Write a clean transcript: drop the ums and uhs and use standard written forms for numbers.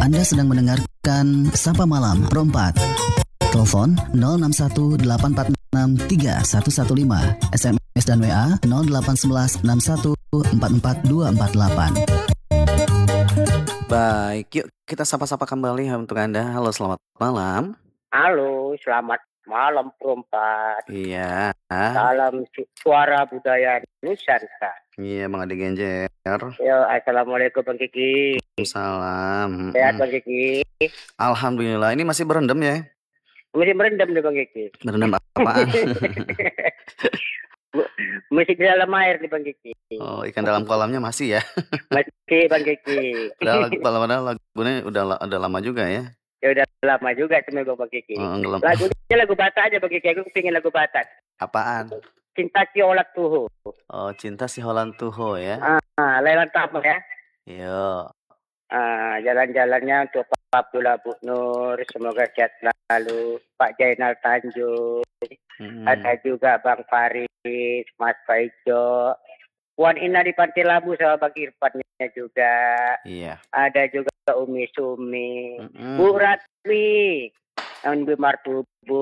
Anda sedang mendengarkan Sapa Malam Pro 4. Telepon 0618463115, SMS dan WA 081161444248. Baik, yuk kita sapa-sapa kembali untuk Anda. Halo, selamat malam. Halo, selamat malam Pro 4. Iya. Salam suara budaya Nusantara. Iya, Bang Ade Genjer. Yo, assalamualaikum Bang Kiki. Salam. Sehat Bang Kiki. Alhamdulillah, ini masih berendam ya? Masih merendam nih Bang Kiki. Berendam apaan? Masih di dalam air nih Bang Kiki. Oh, ikan dalam kolamnya masih ya? Masih Bang Kiki. Padahal lagunya udah lama juga ya? Ya udah lama juga cuma Bang Kiki. Lagunya lagu Batak aja Bang Kiki. Aku pengen lagu Batak. Apaan? Cinta si Holat Tuho. Oh, Cinta si Holat Tuho ya? Lewat apa ya? Iya. Jalan-jalannya untuk Pak Abdullah Bu Nur, semoga sehat selalu. Pak Jainal Tanjung, ada juga Bang Faris, Mas Faijo, Puan Ina di Pantai Labu sama Bang Irfannya juga. Iya. Ada juga Umi Sumi, Bu Ratwi, Bu Martu,